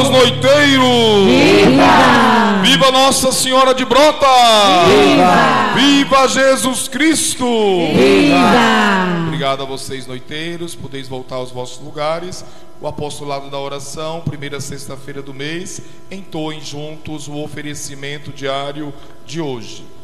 os noiteiros! Viva! Viva Nossa Senhora de Brota! Viva! Viva Jesus Cristo! Viva! Obrigado a vocês, noiteiros. Podeis voltar aos vossos lugares. O apostolado da oração, primeira sexta-feira do mês, entoem juntos o oferecimento diário de hoje.